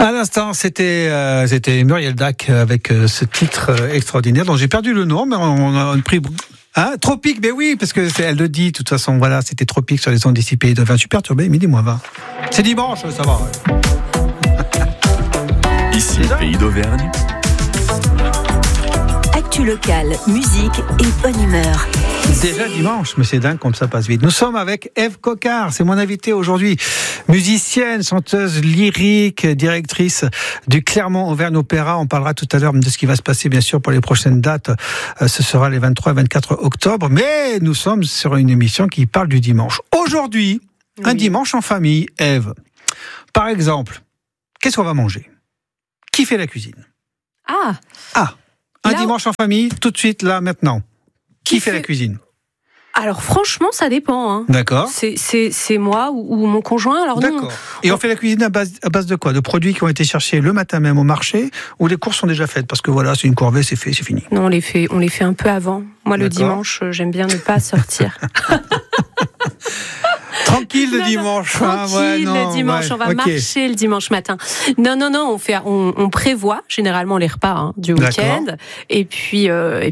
À l'instant, c'était Muriel Dac avec ce titre extraordinaire dont j'ai perdu le nom, mais on a pris... Tropique, mais oui, parce que elle le dit, de toute façon, voilà, c'était Tropique sur les ondes dissipées de 20. Je suis perturbé, midi moins 20. C'est dimanche, ça va. Ouais. Ici, Pays d'Auvergne. Actu locale, musique et bonne humeur. Déjà dimanche, mais c'est dingue comme ça passe vite. Nous sommes avec Ève Coquart, c'est mon invitée aujourd'hui. Musicienne, chanteuse lyrique, directrice du Clermont Auvergne Opéra. On parlera tout à l'heure de ce qui va se passer, bien sûr, pour les prochaines dates. Ce sera les 23 et 24 octobre. Mais nous sommes sur une émission qui parle du dimanche. Aujourd'hui, un dimanche en famille, Ève. Par exemple, qu'est-ce qu'on va manger ? Qui fait la cuisine ? Un dimanche en famille, tout de suite, là, maintenant. Qui fait la cuisine ? Alors franchement, ça dépend. Hein. D'accord. C'est moi ou mon conjoint. Alors d'accord. Et on fait la cuisine à base de quoi ? De produits qui ont été cherchés le matin même au marché, ou les courses sont déjà faites ? Parce que voilà, c'est une corvée, c'est fait, c'est fini. Non, on les fait un peu avant. Moi, le dimanche, j'aime bien ne pas sortir. Tranquille le dimanche. Tranquille le dimanche, on va marcher le dimanche matin. Non, on prévoit généralement les repas du week-end, et puis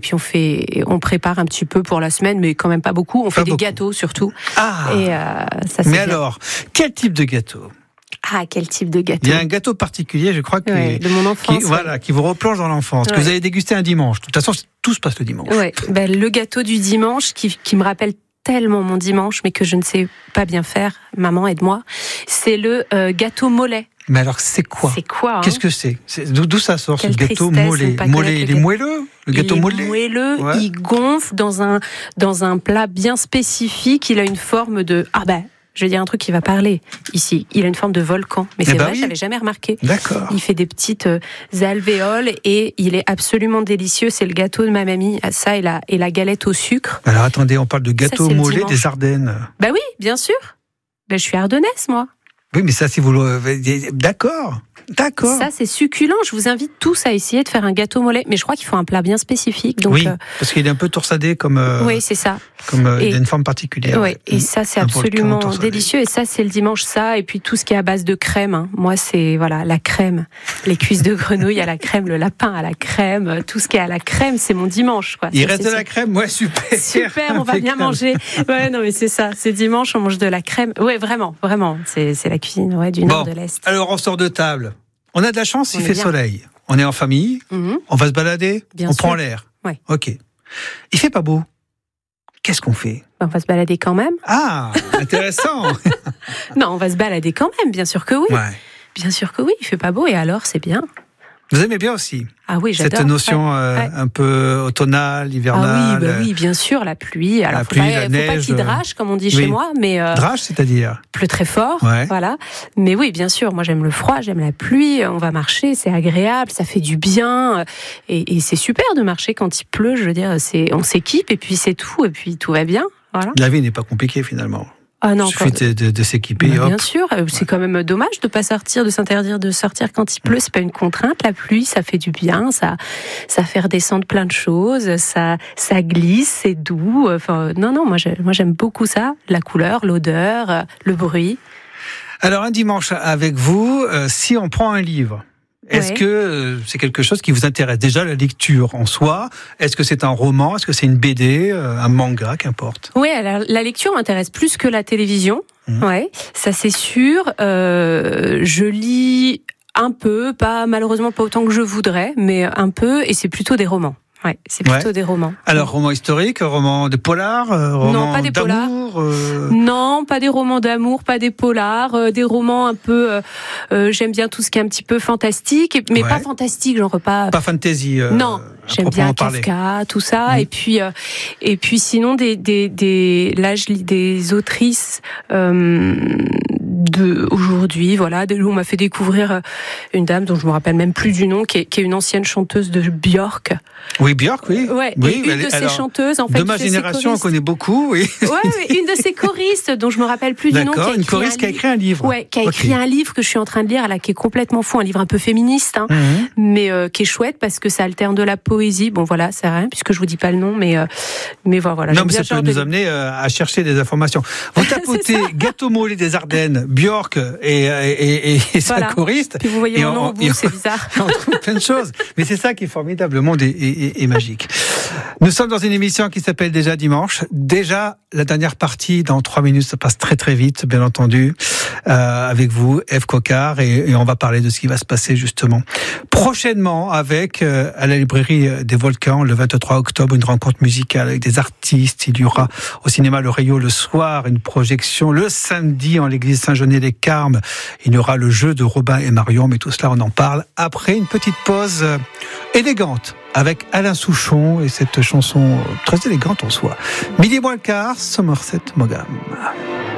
on prépare un petit peu pour la semaine, mais quand même pas beaucoup. On fait des gâteaux surtout. Et ça, c'est bien. Alors, quel type de gâteau ? Quel type de gâteau ? Il y a un gâteau particulier, je crois, de mon enfance, qui vous replonge dans l'enfance, que vous avez dégusté un dimanche. De toute façon, tout se passe le dimanche. Le gâteau du dimanche qui me rappelle tellement mon dimanche, mais que je ne sais pas bien faire, maman aide-moi, c'est le gâteau mollet. Mais alors c'est quoi ? Qu'est-ce que c'est ? D'où ça sort, ce gâteau mollet ? Il est moelleux ? Le gâteau mollet ? Moelleux, il gonfle dans un plat bien spécifique, il a une forme de... je vais dire un truc qui va parler ici. Il a une forme de volcan. Mais c'est vrai, je n'avais jamais remarqué. D'accord. Il fait des petites alvéoles et il est absolument délicieux. C'est le gâteau de ma mamie. Ça et la galette au sucre. Alors attendez, on parle de gâteau mollet des Ardennes. Bah oui, bien sûr. Je suis ardennaise, moi. Oui, mais ça, si vous le... D'accord. Ça, c'est succulent. Je vous invite tous à essayer de faire un gâteau mollet. Mais je crois qu'il faut un plat bien spécifique. Donc, parce qu'il est un peu torsadé comme... oui, c'est ça. Il a une forme particulière. Oui, et ça, c'est absolument délicieux. Et ça, c'est le dimanche, ça. Et puis, tout ce qui est à base de crème. Moi, c'est la crème. Les cuisses de grenouille à la crème, le lapin à la crème. Tout ce qui est à la crème, c'est mon dimanche, quoi. Il reste de la crème ? Ouais, super. Super, on va bien manger. Ouais, non, mais c'est ça. C'est dimanche, on mange de la crème. Ouais, vraiment. C'est la cuisine du nord, de l'est. Alors, on sort de table. On a de la chance, il fait soleil. On est en famille, on va se balader, on prend l'air. Ouais. Ok. Il fait pas beau. Qu'est-ce qu'on fait ? On va se balader quand même. Intéressant. Non, on va se balader quand même, bien sûr que oui. Ouais. Bien sûr que oui, il fait pas beau et alors c'est bien. Vous aimez bien aussi ? Oui, j'adore. Cette notion un peu automnale, hivernale. Oui, bien sûr, la pluie. Alors, la neige. Faut pas qu'il drache, comme on dit chez moi, mais drache, c'est-à-dire pleut très fort, voilà. Mais oui, bien sûr, moi j'aime le froid, j'aime la pluie. On va marcher, c'est agréable, ça fait du bien, et c'est super de marcher quand il pleut. Je veux dire, on s'équipe et puis c'est tout, et puis tout va bien. Voilà. La vie n'est pas compliquée finalement. Non, il suffit de s'équiper. Bien sûr, c'est quand même dommage de pas sortir, de s'interdire de sortir quand il pleut. C'est pas une contrainte. La pluie, ça fait du bien, ça fait redescendre plein de choses, ça glisse, c'est doux. Non, moi j'aime beaucoup ça, la couleur, l'odeur, le bruit. Alors un dimanche avec vous, si on prend un livre. Est-ce que c'est quelque chose qui vous intéresse ? Déjà, la lecture en soi, est-ce que c'est un roman ? Est-ce que c'est une BD, un manga, qu'importe ? Oui, alors, la lecture m'intéresse plus que la télévision. Ça c'est sûr. Je lis un peu, malheureusement pas autant que je voudrais, mais un peu, et c'est plutôt des romans. C'est plutôt des romans. Alors, roman historique, roman de polar, roman non, pas des d'amour Non, pas des romans d'amour, pas des polars, des romans un peu... j'aime bien tout ce qui est un petit peu fantastique, mais pas fantastique, genre pas... Pas fantasy. Non, j'aime bien Kafka, tout ça, et puis sinon, là, je lis des autrices... aujourd'hui, voilà, on m'a fait découvrir une dame dont je me rappelle même plus du nom, qui est une ancienne chanteuse de Björk. Oui, Björk, oui. Une de ces chanteuses, en fait. De ma génération, on connaît beaucoup, oui. Une de ces choristes dont je me rappelle plus du nom. D'accord, une choriste qui a écrit un livre. Qui a écrit un livre que je suis en train de lire, là, qui est complètement fou, un livre un peu féministe, mais qui est chouette parce que ça alterne de la poésie. Bon, voilà, c'est rien, puisque je vous dis pas le nom, mais voilà. Non, mais ça peut nous amener à chercher des informations. Vous tapotez gâteau mollet des Ardennes. Björk et sa choriste. Puis vous voyez mon nom au bout, c'est bizarre. On trouve plein de choses. Mais c'est ça qui est formidable. Le monde est magique. Nous sommes dans une émission qui s'appelle Déjà Dimanche. Déjà, la dernière partie, dans 3 minutes, ça passe très très vite, bien entendu, avec vous, Ève Coquart, et on va parler de ce qui va se passer justement prochainement avec, à la librairie des Volcans, le 23 octobre, une rencontre musicale avec des artistes. Il y aura au cinéma Le Rayon le soir, une projection le samedi en l'église Saint-Genet-les-Carmes. Il y aura le jeu de Robin et Marion, mais tout cela, on en parle après une petite pause élégante avec Alain Souchon et cette chanson très élégante en soi. Midi moins le quart, Somerset Maugham.